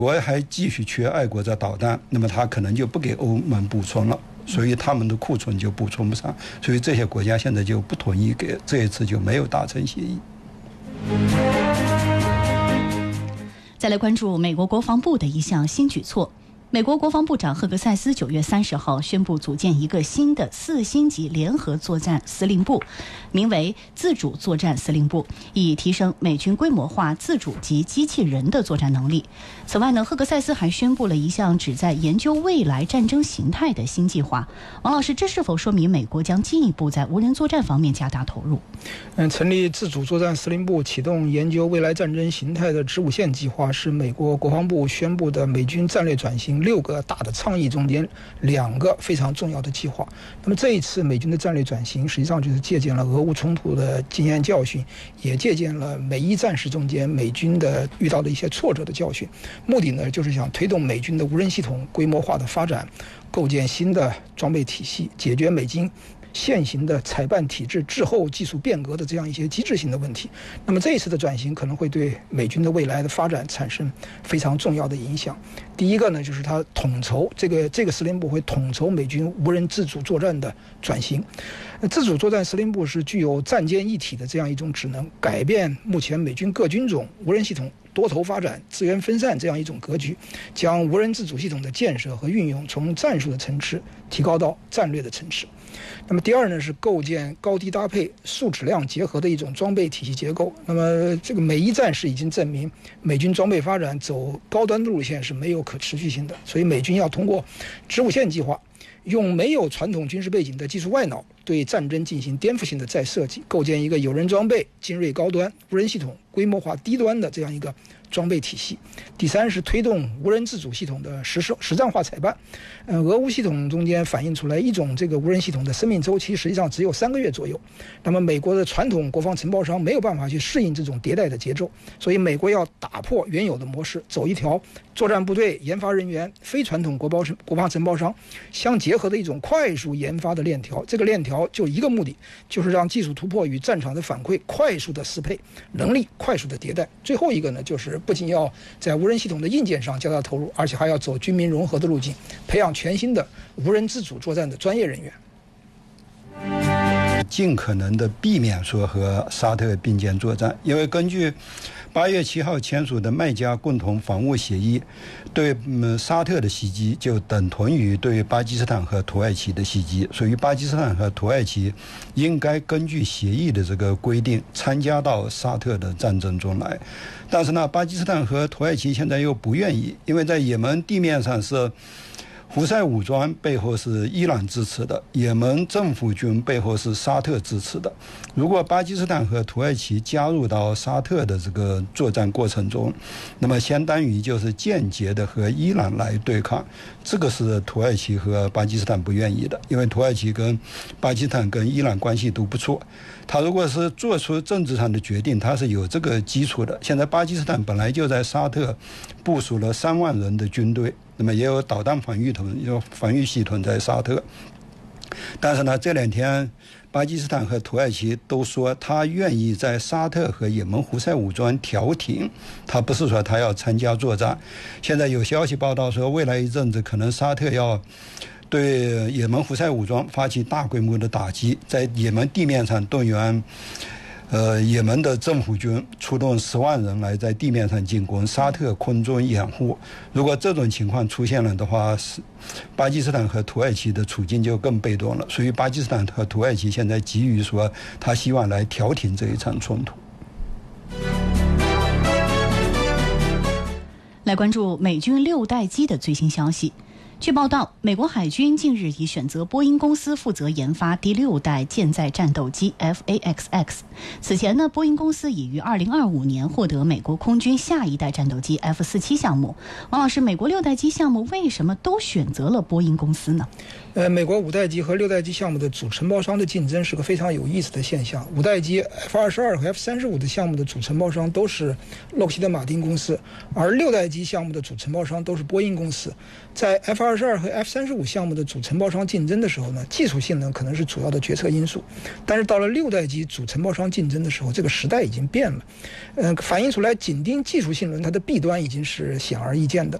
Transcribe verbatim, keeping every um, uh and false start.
国还继续缺爱国者导弹，那么他可能就不给欧盟补充了，所以他们的库存就补充不上，所以这些国家现在就不同意给，这一次就没有达成协议。 再来关注美国国防部的一项新举措。美国国防部长赫格塞斯九月三十号宣布组建一个新的四星级联合作战司令部，名为自主作战司令部，以提升美军规模化自主及机器人的作战能力。此外呢，赫格塞斯还宣布了一项旨在研究未来战争形态的新计划。王老师，这是否说明美国将进一步在无人作战方面加大投入？ 嗯，成立自主作战司令部，启动研究未来战争形态的子午线计划，是美国国防部宣布的美军战略转型六个大的倡议中间两个非常重要的计划。那么这一次美军的战略转型实际上就是借鉴了俄乌冲突的经验教训，也借鉴了美伊战事中间美军的遇到的一些挫折的教训，目的呢就是想推动美军的无人系统规模化的发展，构建新的装备体系，解决美军现行的采办体制滞后、技术变革的这样一些机制性的问题。那么这一次的转型可能会对美军的未来的发展产生非常重要的影响。第一个呢，就是它统筹这个这个司令部会统筹美军无人自主作战的转型。自主作战司令部是具有战歼一体的这样一种职能，改变目前美军各军种无人系统多头发展、资源分散这样一种格局，将无人自主系统的建设和运用从战术的层次提高到战略的层次。那么第二呢，是构建高低搭配、数质量结合的一种装备体系结构。那么这个美伊战事已经证明，美军装备发展走高端的路线是没有可持续性的，所以美军要通过子午线计划，用没有传统军事背景的技术外脑对战争进行颠覆性的再设计，构建一个有人装备、精锐高端、无人系统规模化低端的这样一个装备体系。第三是推动无人自主系统的实施实战化采办。呃，俄乌系统中间反映出来一种这个无人系统的生命周期实际上只有三个月左右。那么美国的传统国防承包商没有办法去适应这种迭代的节奏，所以美国要打破原有的模式，走一条作战部队、研发人员、非传统国防国防承包商相结合的一种快速研发的链条。这个链条就一个目的，就是让技术突破与战场的反馈快速的适配，能力快速的迭代。最后一个呢，就是不仅要在无人系统的硬件上加大投入，而且还要走军民融合的路径，培养全新的无人自主作战的专业人员， 尽可能的避免说和沙特并肩作战。因为根据八月七号签署的麦加共同防务协议，对嗯沙特的袭击就等同于对巴基斯坦和土耳其的袭击，所以巴基斯坦和土耳其应该根据协议的这个规定参加到沙特的战争中来。但是呢，巴基斯坦和土耳其现在又不愿意，因为在也门地面上是胡塞武装背后是伊朗支持的，也门政府军背后是沙特支持的。如果巴基斯坦和土耳其加入到沙特的这个作战过程中，那么相当于就是间接的和伊朗来对抗，这个是土耳其和巴基斯坦不愿意的，因为土耳其跟巴基斯坦跟伊朗关系都不错。他如果是做出政治上的决定，他是有这个基础的。现在巴基斯坦本来就在沙特部署了三万人的军队，那么也有导弹防御统有防御系统在沙特。但是呢，这两天巴基斯坦和土耳其都说他愿意在沙特和也门胡塞武装调停，他不是说他要参加作战。现在有消息报道说，未来一阵子可能沙特要对也门胡塞武装发起大规模的打击，在也门地面上动员呃，也门的政府军出动十万人来在地面上进攻，沙特空中掩护。如果这种情况出现了的话，巴基斯坦和土耳其的处境就更被动了。所以巴基斯坦和土耳其现在急于说，他希望来调停这一场冲突。 来关注美军六代机的最新消息。据报道，美国海军近日已选择波音公司负责研发第六代舰载战斗机 F A X X。此前呢，波音公司已于二零二五年获得美国空军下一代战斗机 F 四十七 项目。王老师，美国六代机项目为什么都选择了波音公司呢？ 呃，美国五代机和六代机项目的主承包商的竞争是个非常有意思的现象。五代机 F 二十二 和 F 三十五 的项目的主承包商都是洛克希德马丁公司，而六代机项目的主承包商都是波音公司。在 F 二二十二和 F 三十五项目的主承包商竞争的时候呢，技术性能可能是主要的决策因素。但是到了六代机主承包商竞争的时候，这个时代已经变了，呃，反映出来紧盯技术性能它的弊端已经是显而易见的。